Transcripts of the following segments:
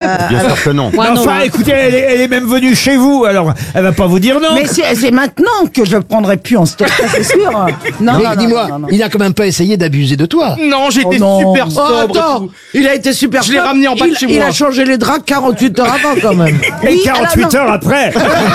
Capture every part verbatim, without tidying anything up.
Bien sûr que non. Moi, Non, non, enfin, hein. écoutez, elle est, elle est même venue chez vous, alors elle va pas vous dire non. Mais c'est c'est maintenant que je le prendrai plus en stock, ça, c'est sûr. Non, Mais non, non, dis-moi, non, non. il a quand même pas essayé d'abuser de toi. Non, Oh j'étais non. super Oh, sobre. et attends, tout. il a été super Je l'ai sobre. ramené en bas de il, chez il moi. a changé les draps quarante-huit heures avant quand même. Et Oui, quarante-huit alors, non. heures après.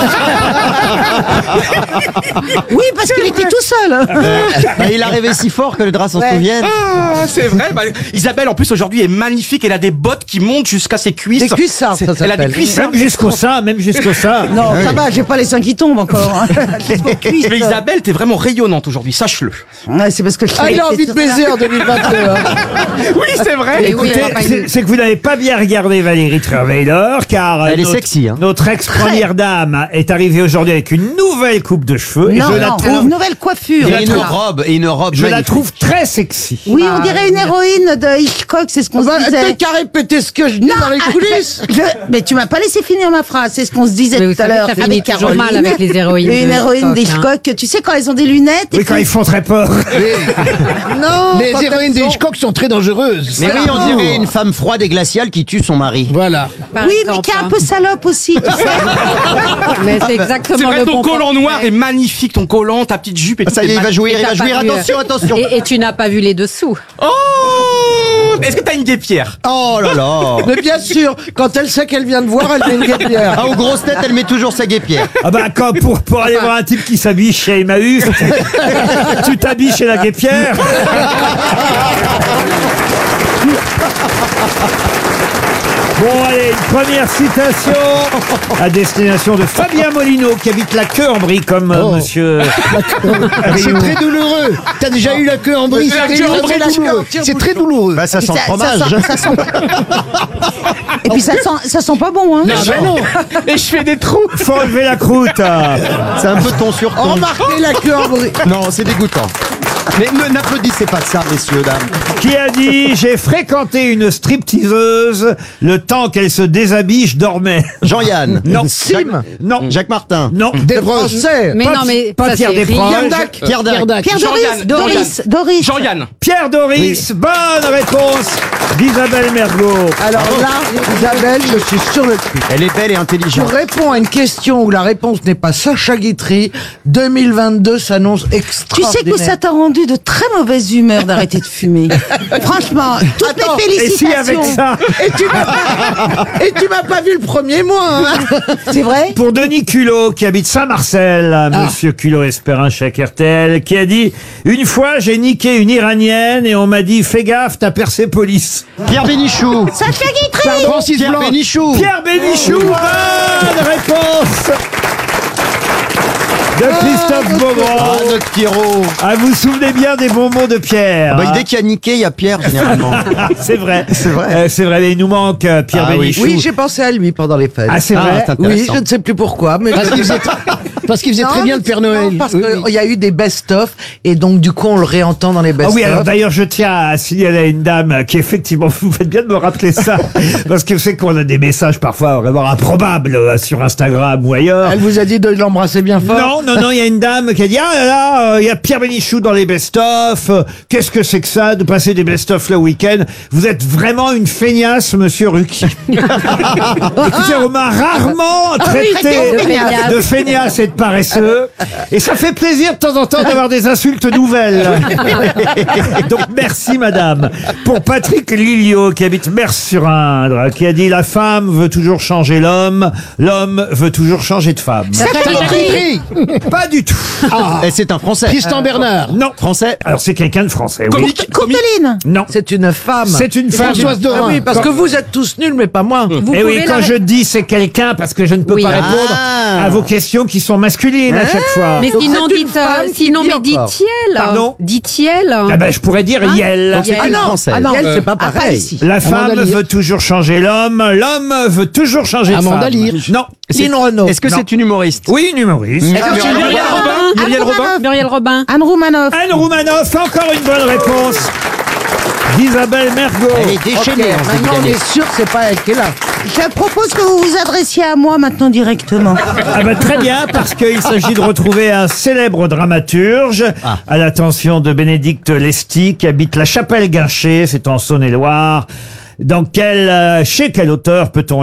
Oui, parce qu'il était tout seul. Bah, il a rêvé si fort que le drap s'en Ouais. souvienne. Ah, c'est vrai. Bah, Isabelle, en plus, aujourd'hui, est magnifique. Elle a des bottes qui montent jusqu'à ses cuisses. Des cuissards, C'est- ça Elle a des s'appelle. cuissards. Même jusqu'au sein, même jusqu'au sein. Non, ça va, j'ai pas les seins qui tombent encore. hein. Les cuisses. Mais Isabelle, t'es vraiment rayonnante aujourd'hui, sache-le. Ouais, c'est parce que je Ah, il a envie de baiser en deux mille vingt-deux. hein. Oui, c'est vrai. Et oui, Écoutez, elle va pas c'est y- c'est que vous n'avez pas bien regardé Valérie Trierweiler, car euh, Elle est notre, sexy, hein. notre ex-première dame est arrivée aujourd'hui avec une nouvelle coupe de cheveux. et Non, je la non, trouve, une nouvelle coiffure. Et une Voilà. robe, et une robe je la magnifique. trouve très sexy. Oui, on dirait une héroïne de Hitchcock, c'est ce qu'on Bah, se disait. t'as qu'à répéter ce que je dis dans les ah, coulisses. je- mais tu m'as pas laissé finir ma phrase, c'est ce qu'on se disait Mais vous tout à savez l'heure. que ça finit Avec toujours Caroline. mal avec les héroïnes Une de héroïne Hitchcock, d'Hitchcock, tu sais quand elles ont des lunettes. et Oui, quand puis- ils font très peur. Non, Les quand héroïnes elles de sont- Hitchcock sont très dangereuses. Mais oui, on dirait une femme froide et glaciale qui tue son mari. Voilà. Par Oui, mais exemple, qui est un hein. peu salope aussi, tu sais. Mais c'est exactement C'est vrai, le ton bon collant portrait. noir est magnifique, ton collant, ta petite jupe et tout. Ça y est, il va jouir, Et il va t'as jouir. pas vu, Attention, euh, attention. Et, et tu n'as pas vu les dessous. Oh Est-ce que t'as une guépière? Oh là là. Mais bien sûr, quand elle sait qu'elle vient de voir, elle met une guêpière. Ah, aux grosses têtes, elle met toujours sa guépière. Ah bah quand pour, pour aller voir un type qui s'habille chez Emmaüs, tu t'habilles chez la guépière. Bon allez, une première citation à destination de Fabien Molino qui habite la queue en brie comme euh, Oh. monsieur. C'est très douloureux. T'as déjà eu la queue en brie. La C'est queue en très brie, la douloureux. queue en C'est très douloureux. Bah, ça sent Et le fromage. Ça, ça sent... Et puis ça sent, ça sent pas bon, hein. Ah ben non. Et je fais des trous. Faut enlever la croûte. C'est un peu ton sur ton. Remarquez la queue en brie. Non, c'est dégoûtant. Mais ne- n'applaudissez pas ça, messieurs, dames. Qui a dit j'ai fréquenté une stripteaseuse le temps qu'elle se déshabille, je dormais. Jean-Yann. Non. Sim. Non. Jacques Martin. Non. Des Français. Mais Pas- non, mais pas ça, Pierre c'est Desproges. rien. Pierre Dac. Pierre Dac. Pierre Jean-Yann, Doris, Doris, Doris. Jean-Yann. Pierre Doris, bonne réponse d'Isabelle Mergo. Alors là, Isabelle, je suis sur le cul. Elle est belle et Tu intelligente. réponds à une question où la réponse n'est pas Sacha Guitry. deux mille vingt-deux s'annonce Tu extraordinaire. sais que ça t'a rendu de très mauvaise humeur d'arrêter de fumer. Franchement, toutes Attends, mes Et si félicitations. avec ça, Et tu m'as pas, et tu m'as pas vu le premier mois. Hein. C'est vrai? pour Denis Culot, qui habite Saint-Marcel, monsieur Culot Espérin chez R T L, qui a dit une fois j'ai niqué une Iranienne et on m'a dit fais gaffe, t'as Persépolis. Pierre Bénichou. Sacha Guitry. Francis Pierre Blanc. Bénichou. Pierre Bénichou, bonne réponse de Christophe Ah, Beaugrand. notre Pierrot. Ah, vous vous souvenez bien des bons mots de Pierre. Bah, hein. dès qu'il y a niqué, il y a Pierre, généralement. C'est vrai. C'est vrai. Euh, c'est vrai, mais il nous manque euh, Pierre Ah oui. Bénichou. Oui, j'ai pensé à lui pendant les fêtes. Ah, c'est Ah, vrai. c'est Oui, intéressant. je ne sais plus pourquoi, mais parce qu'il faisait, parce qu'il faisait Non, très bien mais le Père non, Noël. parce Oui, que- oui. Il y a eu des best-of et donc du coup on le réentend dans les Ah best-of. oui, alors d'ailleurs, je tiens à signaler à une dame qui effectivement, vous faites bien de me rappeler ça, parce que c'est qu'on a des messages parfois vraiment improbables euh, sur Instagram ou ailleurs. Elle vous a dit de l'embrasser bien fort. Non, non, non, il y a une dame qui a dit, ah là là, euh, il y a Pierre Bénichou dans les best-of, euh, qu'est-ce que c'est que ça, de passer des best-of le week-end? Vous êtes vraiment une feignasse, monsieur Ruquier. Écoutez, on m'a rarement traité traité de feignasse. de feignasse et de paresseux, et ça fait plaisir de temps en temps d'avoir des insultes nouvelles. Donc merci madame. Pour Patrick Lilliot, qui habite Mers-sur-Indre, qui a dit, la femme veut toujours changer l'homme, l'homme veut toujours changer de femme. Sacha Guitry. Pas du tout. Et c'est un Français. Tristan Bernard. Non. Français. Alors c'est quelqu'un de français, oui. Comique. Comique. Courteline. Non. C'est une femme. C'est une femme. Françoise Dorin. Ah oui, parce que vous êtes tous nuls, mais pas moi. Vous Et oui, pouvez quand la- je dis c'est quelqu'un, parce que je ne peux Oui. pas répondre Ah. à vos questions qui sont masculines à chaque fois. Mais Donc sinon, c'est une dites, euh, femme qui sinon, dit mais encore. dit-il. Pardon Dit-il. Ah ben, je pourrais dire Hein Yel. Donc c'est Ah une non, Française. ah non. Elle, c'est pas Ah, pas pareil. ici. La femme Amanda Lear. veut toujours changer l'homme, l'homme veut toujours changer de Amanda femme. Lear. Non. C'est- Lynn Renaud. Est-ce que Non. c'est une humoriste? Oui, une humoriste. Est-ce que c'est Muriel Robin? Muriel Anne Robin? Romanoff. Muriel Robin. Anne Romanoff. Anne Roumanoff, encore une bonne réponse d'Isabelle Mergo. Elle est Ok, déchaînée en ce maintenant début on d'année. est sûr que c'est pas elle qui est là. Je propose que vous vous adressiez à moi maintenant directement. Ah bah très bien, parce qu'il s'agit de retrouver un célèbre dramaturge Ah. à l'attention de Bénédicte Lesty, qui habite la Chapelle-Guinché, c'est en Saône-et-Loire. Dans quel, euh, chez quel auteur peut-on